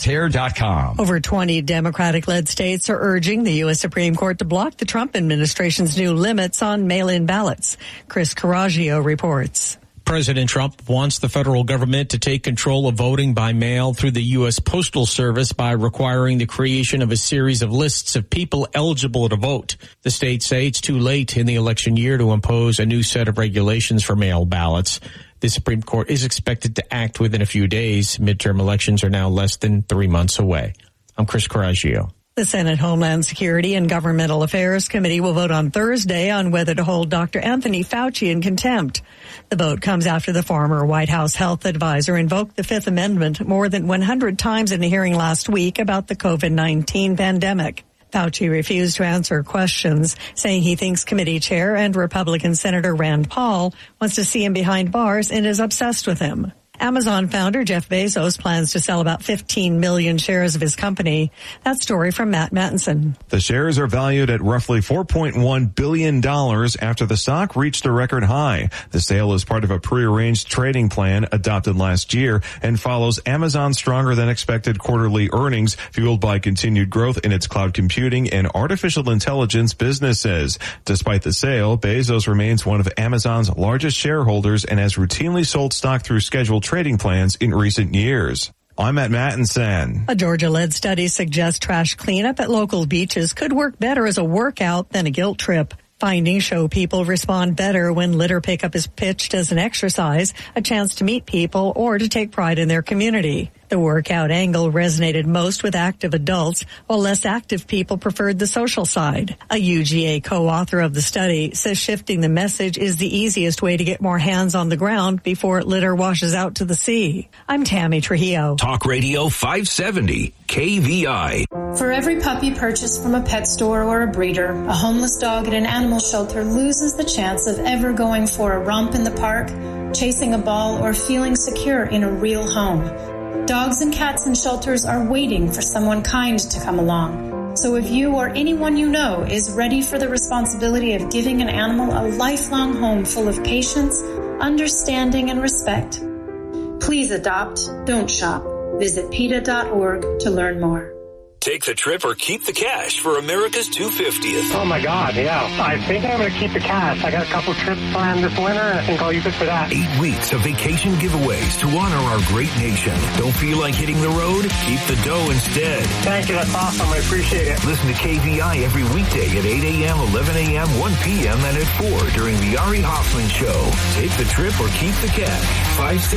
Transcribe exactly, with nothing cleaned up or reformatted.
tear dot com. Over twenty Democratic-led states are urging the U S Supreme Court to block the Trump administration's new limits on mail-in ballots. Chris Caraggio reports. President Trump wants the federal government to take control of voting by mail through the U S Postal Service by requiring the creation of a series of lists of people eligible to vote. The states say it's too late in the election year to impose a new set of regulations for mail ballots. The Supreme Court is expected to act within a few days. Midterm elections are now less than three months away. I'm Chris Caraggio. The Senate Homeland Security and Governmental Affairs Committee will vote on Thursday on whether to hold Doctor Anthony Fauci in contempt. The vote comes after the former White House health advisor invoked the Fifth Amendment more than one hundred times in a hearing last week about the COVID nineteen pandemic. Fauci refused to answer questions, saying he thinks committee chair and Republican Senator Rand Paul wants to see him behind bars and is obsessed with him. Amazon founder Jeff Bezos plans to sell about fifteen million shares of his company. That story from Matt Mattinson. The shares are valued at roughly four point one billion dollars after the stock reached a record high. The sale is part of a prearranged trading plan adopted last year and follows Amazon's stronger than expected quarterly earnings, fueled by continued growth in its cloud computing and artificial intelligence businesses. Despite the sale, Bezos remains one of Amazon's largest shareholders and has routinely sold stock through scheduled trading plans in recent years. I'm at Mattinson. A Georgia-led study suggests trash cleanup at local beaches could work better as a workout than a guilt trip. Findings show people respond better when litter pickup is pitched as an exercise, a chance to meet people, or to take pride in their community. The workout angle resonated most with active adults, while less active people preferred the social side. A U G A co-author of the study says shifting the message is the easiest way to get more hands on the ground before litter washes out to the sea. I'm Tammy Trujillo. Talk Radio five seventy, K V I. For every puppy purchased from a pet store or a breeder, a homeless dog at an animal shelter loses the chance of ever going for a romp in the park, chasing a ball, or feeling secure in a real home. Dogs and cats in shelters are waiting for someone kind to come along. So if you or anyone you know is ready for the responsibility of giving an animal a lifelong home full of patience, understanding, and respect, please adopt, don't shop. Visit PETA dot org to learn more. Take the trip or keep the cash for America's two hundred fiftieth. Oh, my God, yeah. I think I'm going to keep the cash. I got a couple trips planned this winter, and I think I'll use it for that. Eight weeks of vacation giveaways to honor our great nation. Don't feel like hitting the road? Keep the dough instead. Thank you. That's awesome. I appreciate it. Listen to K V I every weekday at eight a.m., eleven a.m., one p.m., and at four during the Ari Hoffman Show. Take the trip or keep the cash. Five